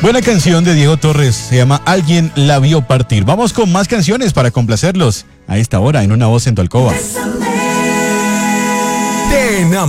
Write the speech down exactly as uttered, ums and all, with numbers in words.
Buena canción de Diego Torres, se llama Alguien la vio partir. Vamos con más canciones para complacerlos a esta hora en Una Voz en tu Alcoba. Te